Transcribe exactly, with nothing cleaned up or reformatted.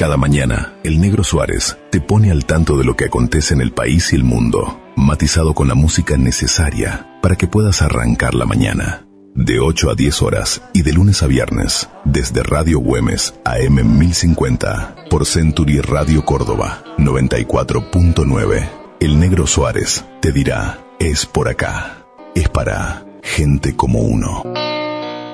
Cada mañana, el Negro Suárez te pone al tanto de lo que acontece en el país y el mundo, matizado con la música necesaria para que puedas arrancar la mañana. De ocho a diez horas y de lunes a viernes, desde Radio Güemes A M mil cincuenta, por Century Radio Córdoba noventa y cuatro punto nueve. El Negro Suárez te dirá, es por acá, es para gente como uno.